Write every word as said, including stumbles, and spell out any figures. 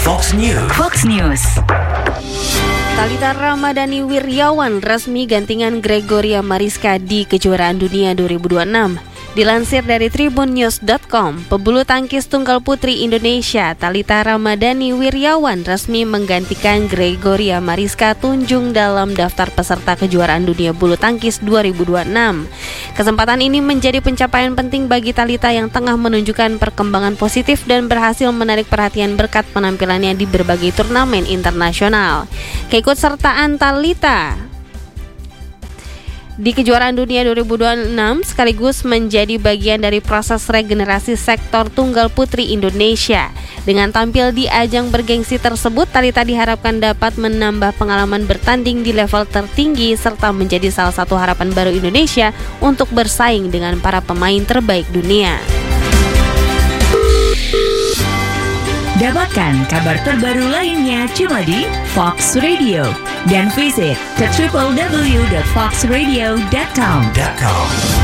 Fox News. Fox News. Thalita Ramadhani Wirjawan resmi gantikan Gregoria Mariska di kejuaraan dunia dua ribu dua puluh enam. Dilansir dari tribun news dot com, pebulu tangkis tunggal putri Indonesia Thalita Ramadhani Wirjawan resmi menggantikan Gregoria Mariska Tunjung dalam daftar peserta kejuaraan dunia bulu tangkis dua ribu dua puluh enam. Kesempatan ini menjadi pencapaian penting bagi Thalita yang tengah menunjukkan perkembangan positif dan berhasil menarik perhatian berkat penampilannya di berbagai turnamen internasional. Keikutsertaan Thalita di kejuaraan dunia dua ribu dua puluh enam sekaligus menjadi bagian dari proses regenerasi sektor tunggal putri Indonesia. Dengan tampil di ajang bergengsi tersebut, Thalita diharapkan dapat menambah pengalaman bertanding di level tertinggi serta menjadi salah satu harapan baru Indonesia untuk bersaing dengan para pemain terbaik dunia. Dapatkan kabar terbaru lainnya cuma di Fox Radio dan visit ke w w w dot fox radio dot com.